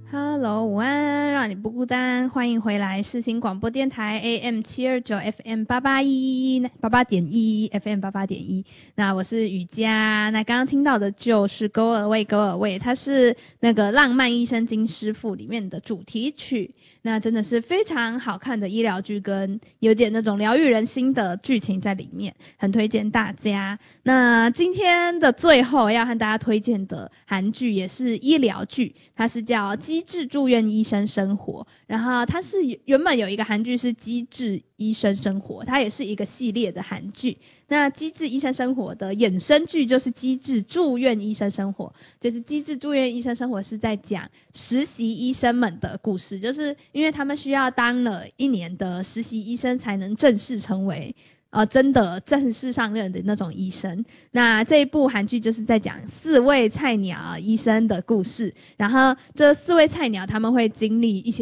Hello， 午安，让你不孤单，欢迎回来世新广播电台 AM729 FM 881 FM 88.1。那我是雨佳，那刚刚听到的就是《Go Away Go Away》，它是那个《浪漫医生金师傅》里面的主题曲。那真的是非常好看的医疗剧，跟有点那种疗愈人心的剧情在里面，很推荐大家。那今天的最后要和大家推荐的韩剧也是医疗剧，它是叫《机智住院医生生活》，然后它是原本有一个韩剧是《机智医生生活》，它也是一个系列的韩剧。那《机智医生生活》的衍生剧就是《机智住院医生生活》，就是《机智住院医生生活》是在讲实习医生们的故事，就是因为他们需要当了1年的实习医生才能正式成为真的正式上任的那种医生。那这一部韩剧就是在讲4位菜鸟医生的故事，然后这4位菜鸟他们会经历一些